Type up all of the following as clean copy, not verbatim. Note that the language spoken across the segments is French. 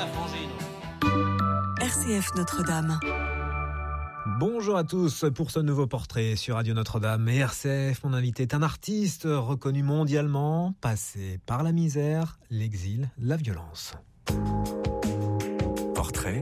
la frangine. RCF Notre-Dame. Bonjour à tous pour ce nouveau portrait sur Radio Notre-Dame et RCF. Mon invité est un artiste reconnu mondialement, passé par la misère, l'exil, la violence. Portrait.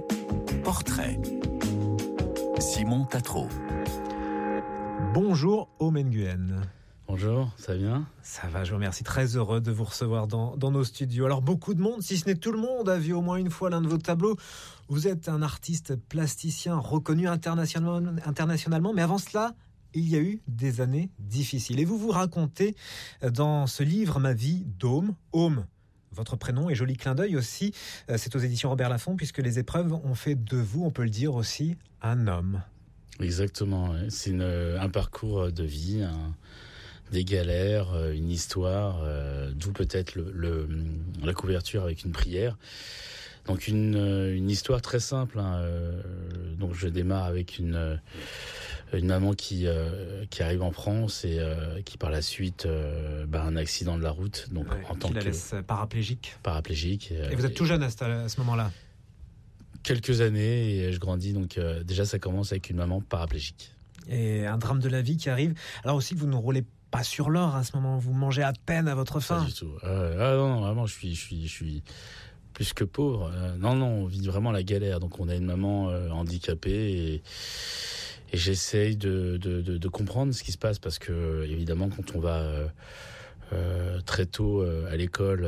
Simon Tatro. Bonjour Omen Nguyen. Bonjour, ça va bien ? Ça va, je vous remercie. Très heureux de vous recevoir dans nos studios. Alors beaucoup de monde, si ce n'est tout le monde, a vu au moins une fois l'un de vos tableaux. Vous êtes un artiste plasticien reconnu internationalement, mais avant cela, il y a eu des années difficiles. Et vous racontez dans ce livre Ma vie d'Aume, votre prénom et joli clin d'œil aussi, c'est aux éditions Robert Laffont, puisque les épreuves ont fait de vous, on peut le dire aussi, un homme. Exactement, ouais. C'est un parcours de vie, des galères, une histoire, d'où peut-être la couverture avec une prière. Donc une histoire très simple. Donc je démarre avec une maman qui arrive en France et qui par la suite un accident de la route. Donc en tant qui la laisse paraplégique. Et vous êtes tout jeune à ce moment-là. Quelques années et je grandis. Donc déjà ça commence avec une maman paraplégique. Et un drame de la vie qui arrive. Alors aussi vous ne roulez pas sur l'or à ce moment. Vous mangez à peine à votre faim. Pas du tout. Non, vraiment je suis plus que pauvre. Non, on vit vraiment la galère. Donc on a une maman handicapée et j'essaye de comprendre ce qui se passe parce que évidemment quand on va très tôt à l'école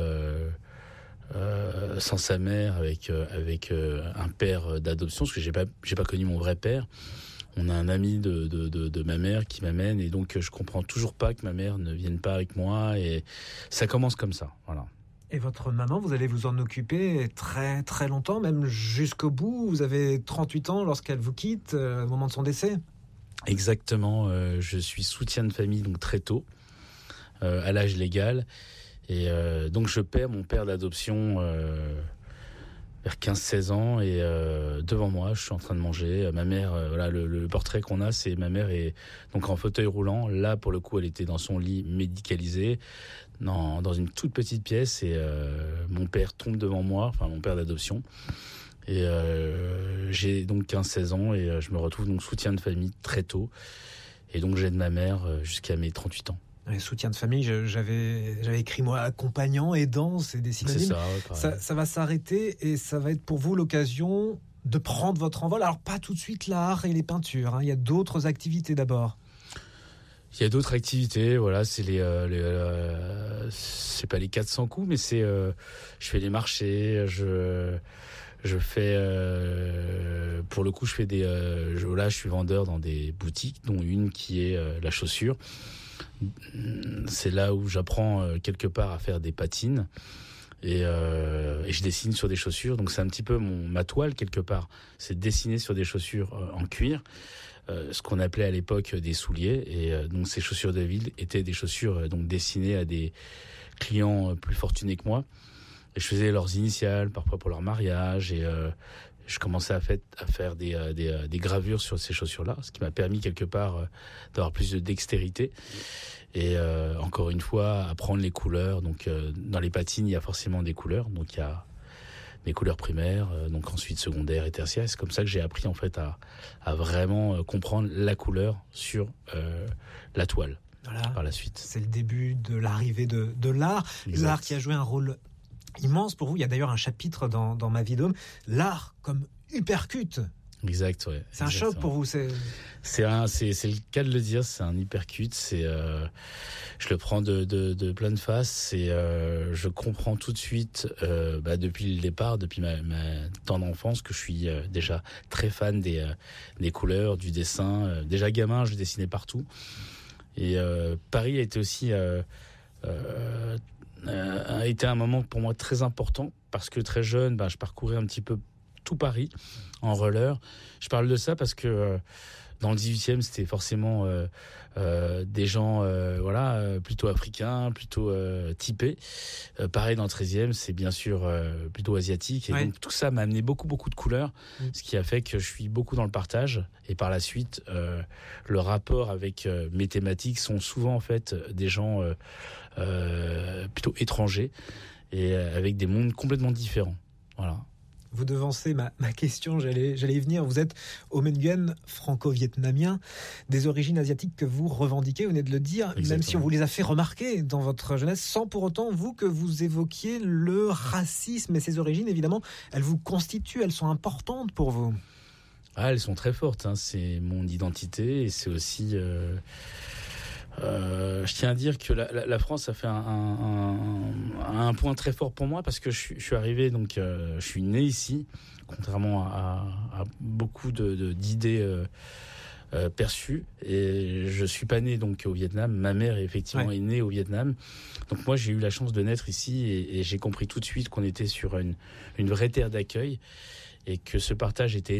sans sa mère avec un père d'adoption, parce que j'ai pas connu mon vrai père. On a un ami de ma mère qui m'amène et donc je comprends toujours pas que ma mère ne vienne pas avec moi et ça commence comme ça. Voilà. Et votre maman, vous allez vous en occuper très très longtemps, même jusqu'au bout. Vous avez 38 ans lorsqu'elle vous quitte, au moment de son décès. Exactement, je suis soutien de famille donc très tôt, à l'âge légal. Et donc je perds mon père d'adoption vers 15-16 ans et devant moi, je suis en train de manger. Ma mère, voilà le portrait qu'on a, c'est ma mère est donc en fauteuil roulant. Là, pour le coup, elle était dans son lit médicalisé, dans une toute petite pièce et mon père tombe devant moi, enfin mon père d'adoption. Et j'ai donc 15-16 ans et je me retrouve donc soutien de famille très tôt. Et donc j'aide ma mère jusqu'à mes 38 ans. Les soutiens de famille, j'avais écrit moi accompagnant, aidant, c'est des synonymes. C'est ça va s'arrêter et ça va être pour vous l'occasion de prendre votre envol. Alors pas tout de suite l'art et les peintures, il y a d'autres activités d'abord. Il y a d'autres activités, voilà, c'est c'est pas les 400 coups, mais c'est je fais les marchés, je fais pour le coup je fais je suis vendeur dans des boutiques dont une qui est la chaussure. C'est là où j'apprends quelque part à faire des patines et je dessine sur des chaussures. Donc c'est un petit peu ma toile quelque part. C'est dessiner sur des chaussures en cuir, ce qu'on appelait à l'époque des souliers. Et donc ces chaussures de ville étaient des chaussures donc destinées à des clients plus fortunés que moi. Et je faisais leurs initiales, parfois pour leur mariage et je commençais à faire des gravures sur ces chaussures-là, ce qui m'a permis quelque part d'avoir plus de dextérité et encore une fois apprendre les couleurs. Donc dans les patines, il y a forcément des couleurs. Donc il y a mes couleurs primaires, donc ensuite secondaires et tertiaires. Et c'est comme ça que j'ai appris en fait à vraiment comprendre la couleur sur la toile. Voilà. Par la suite. C'est le début de l'arrivée de l'art. Exact. L'art qui a joué un rôle immense pour vous. Il y a d'ailleurs un chapitre dans Ma vie d'Aume, l'art comme hypercute. Exact, ouais. C'est un choc pour vous. C'est le cas de le dire. C'est un hypercute. Je le prends de pleine face. Je comprends tout de suite, depuis le départ, depuis ma tendre enfance, que je suis déjà très fan des couleurs, du dessin. Déjà gamin, je dessinais partout. Et Paris a été aussi a été un moment pour moi très important parce que très jeune, je parcourais un petit peu tout Paris en roller. Je parle de ça parce que dans le 18e, c'était forcément des gens plutôt africains, plutôt typés. Pareil dans le 13e, c'est bien sûr plutôt asiatique. Et donc tout ça m'a amené beaucoup de couleurs, ce qui a fait que je suis beaucoup dans le partage. Et par la suite, le rapport avec mes thématiques sont souvent en fait des gens plutôt étrangers et avec des mondes complètement différents. Voilà. vous devancez ma question, j'allais y venir. Vous êtes Omen Nguyen, franco-vietnamien, des origines asiatiques que vous revendiquez, vous venez de le dire, Exactement. même si on vous les a fait remarquer dans votre jeunesse, sans pour autant, vous, que vous évoquiez le racisme et ses origines, évidemment, elles vous constituent, elles sont importantes pour vous. Ah, elles sont très fortes, hein. C'est mon identité et c'est aussi... je tiens à dire que la France a fait un point très fort pour moi parce que je suis arrivé, donc je suis né ici, contrairement à beaucoup d'idées perçues. Et je suis pas né donc au Vietnam. Ma mère effectivement est née au Vietnam. Donc moi j'ai eu la chance de naître ici et j'ai compris tout de suite qu'on était sur une vraie terre d'accueil et que ce partage était